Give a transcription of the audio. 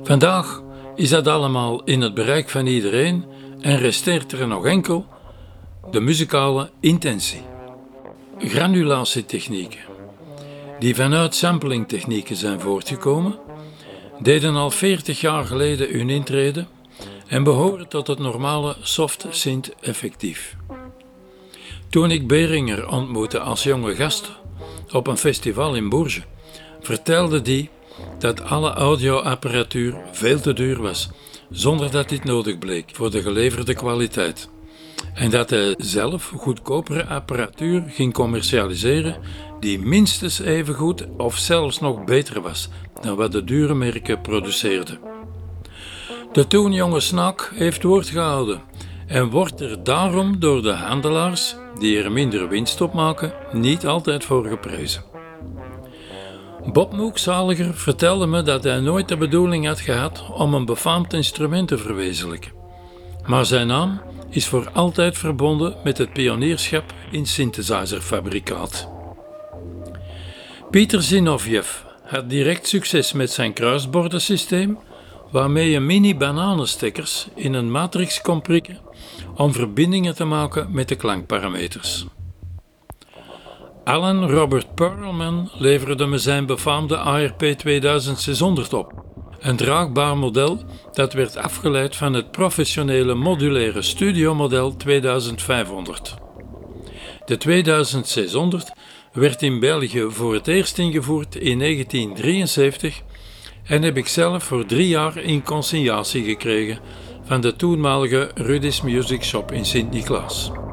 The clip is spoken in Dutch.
Vandaag is dat allemaal in het bereik van iedereen en resteert er nog enkel de muzikale intentie. Granulatietechnieken, die vanuit samplingtechnieken zijn voortgekomen, deden al 40 jaar geleden hun intrede en behoren tot het normale soft synth effectief. Toen ik Beringer ontmoette als jonge gast op een festival in Bourges, vertelde die dat alle audioapparatuur veel te duur was, zonder dat dit nodig bleek voor de geleverde kwaliteit. En dat hij zelf goedkopere apparatuur ging commercialiseren die minstens even goed of zelfs nog beter was dan wat de dure merken produceerden. De toen jonge Snaak heeft woord gehouden en wordt er daarom door de handelaars, die er minder winst op maken, niet altijd voor geprezen. Bob Moekzaliger vertelde me dat hij nooit de bedoeling had gehad om een befaamd instrument te verwezenlijken. Maar zijn naam is voor altijd verbonden met het pionierschap in synthesizerfabrikaat. Pieter Zinovjev had direct succes met zijn kruisbordensysteem, waarmee je mini-bananenstekkers in een matrix kon prikken om verbindingen te maken met de klankparameters. Alan Robert Perlman leverde me zijn befaamde ARP 2600 op, een draagbaar model dat werd afgeleid van het professionele modulaire studiomodel 2500. De 2600 werd in België voor het eerst ingevoerd in 1973 en heb ik zelf voor 3 jaar in consignatie gekregen van de toenmalige Rudis Music Shop in Sint-Niklaas.